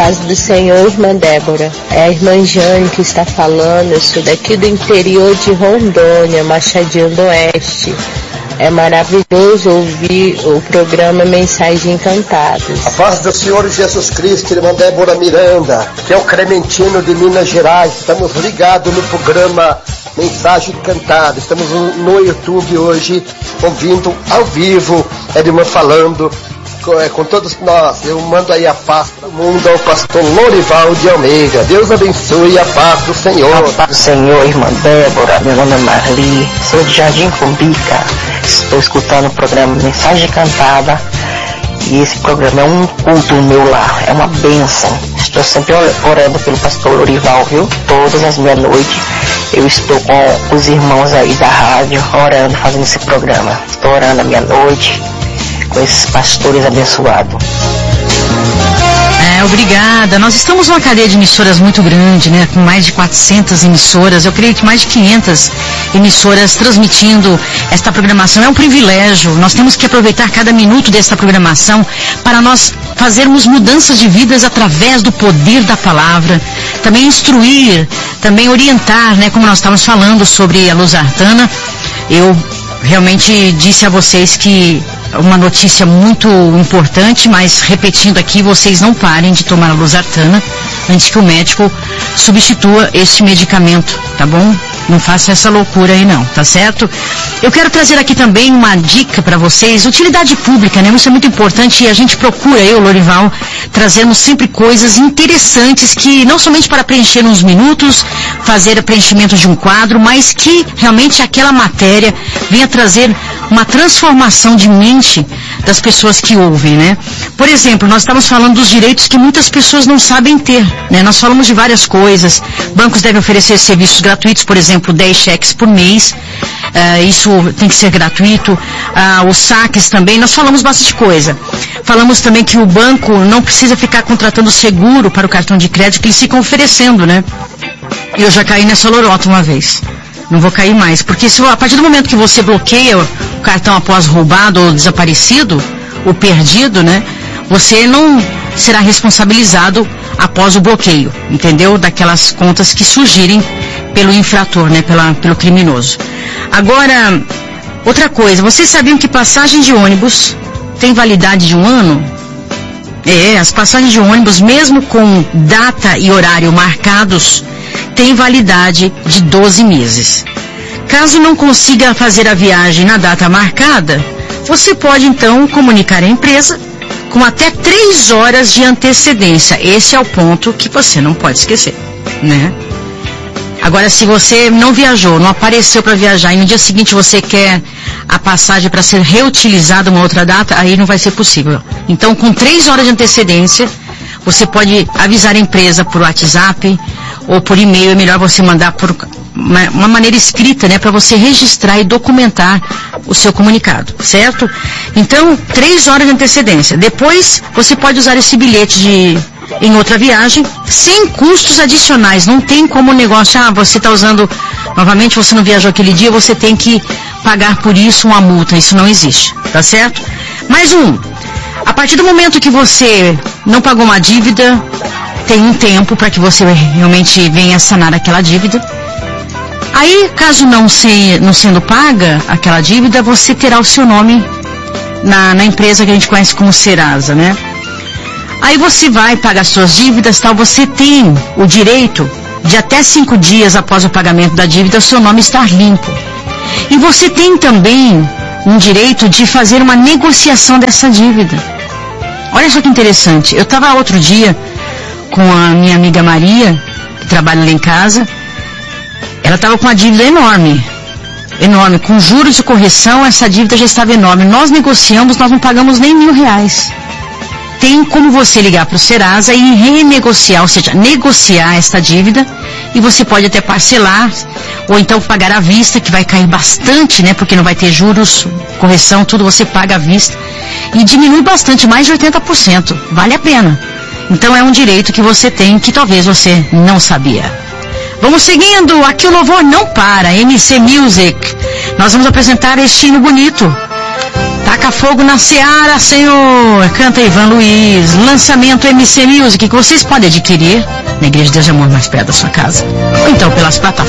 paz do Senhor, irmã Débora. É a irmã Jane que está falando. Eu sou daqui do interior de Rondônia, Machadinho do Oeste. É maravilhoso ouvir o programa Mensagem Encantadas. A paz do Senhor Jesus Cristo, irmã Débora Miranda, que é o Clementino de Minas Gerais. Estamos ligados no programa Mensagem Cantada. Estamos no YouTube hoje, ouvindo ao vivo a irmã falando com todos nós. Eu mando aí a paz para o mundo ao pastor Lorival de Almeida. Deus abençoe, a paz do Senhor. A paz do Senhor, irmã Débora. Meu nome é Marli, sou de Jardim Cumbica. Estou escutando o programa Mensagem Cantada. E esse programa é um culto no meu lar, é uma bênção. Estou sempre orando pelo pastor Lorival, viu? Todas as meia-noite eu estou com os irmãos aí da rádio, orando, fazendo esse programa. Estou orando à meia-noite com esses pastores abençoados. Obrigada. Nós estamos numa cadeia de emissoras muito grande, né? Com mais de 400 emissoras, eu creio que mais de 500 emissoras transmitindo esta programação. É um privilégio. Nós temos que aproveitar cada minuto desta programação para nós fazermos mudanças de vidas através do poder da palavra. Também instruir, também orientar, né? Como nós estávamos falando sobre a losartana, eu realmente disse a vocês que uma notícia muito importante, mas repetindo aqui, vocês não parem de tomar a losartana antes que o médico substitua este medicamento, tá bom? Não faça essa loucura aí não, tá certo? Eu quero trazer aqui também uma dica para vocês, utilidade pública, né? Isso é muito importante e a gente procura, eu, Lorival, trazermos sempre coisas interessantes que não somente para preencher uns minutos, fazer preenchimento de um quadro, mas que realmente aquela matéria venha trazer uma transformação de mente das pessoas que ouvem, né? Por exemplo, nós estamos falando dos direitos que muitas pessoas não sabem ter, né? Nós falamos de várias coisas. Bancos devem oferecer serviços gratuitos, por exemplo, 10 cheques por mês. Isso tem que ser gratuito. Os saques também, nós falamos bastante coisa. Falamos também que o banco não precisa ficar contratando seguro para o cartão de crédito que eles ficam oferecendo, né? Eu já caí nessa lorota uma vez. Não vou cair mais, porque a partir do momento que você bloqueia o cartão após roubado ou desaparecido, ou perdido, né? Você não será responsabilizado após o bloqueio, entendeu? Daquelas contas que surgirem pelo infrator, né? Pelo criminoso. Agora, outra coisa, vocês sabiam que passagem de ônibus tem validade de 1 ano? As passagens de ônibus, mesmo com data e horário marcados, tem validade de 12 meses. Caso não consiga fazer a viagem na data marcada, você pode então comunicar à empresa com até 3 horas de antecedência. Esse é o ponto que você não pode esquecer, né? Agora, se você não viajou, não apareceu para viajar e no dia seguinte você quer a passagem para ser reutilizada uma outra data, aí não vai ser possível. Então, com 3 horas de antecedência, você pode avisar a empresa por WhatsApp ou por e-mail. É melhor você mandar por uma maneira escrita, né, para você registrar e documentar o seu comunicado, certo? Então, 3 horas de antecedência. Depois, você pode usar esse bilhete em outra viagem, sem custos adicionais. Não tem como o negócio, você está usando, novamente você não viajou aquele dia, você tem que pagar por isso uma multa. Isso não existe, tá certo? Mais a partir do momento que você não pagou uma dívida, tem um tempo para que você realmente venha sanar aquela dívida. Aí, caso não sendo paga aquela dívida, você terá o seu nome na empresa que a gente conhece como Serasa, né? Aí você vai pagar suas dívidas, tal, você tem o direito de até 5 dias após o pagamento da dívida, o seu nome estar limpo. E você tem também um direito de fazer uma negociação dessa dívida. Olha só que interessante. Eu estava outro dia com a minha amiga Maria, que trabalha lá em casa. Ela estava com uma dívida enorme. Com juros de correção, essa dívida já estava enorme. Nós negociamos, nós não pagamos nem R$1.000. Tem como você ligar para o Serasa e renegociar, ou seja, negociar esta dívida, e você pode até parcelar, ou então pagar à vista, que vai cair bastante, né? Porque não vai ter juros, correção, tudo você paga à vista. E diminui bastante, mais de 80%. Vale a pena. Então é um direito que você tem, que talvez você não sabia. Vamos seguindo, aqui o louvor não para, MC Music. Nós vamos apresentar este hino bonito. Taca fogo na seara, Senhor. Canta Ivan Luiz. Lançamento MC Music, que vocês podem adquirir na Igreja de Deus de Amor mais perto da sua casa. Ou então pelas plataformas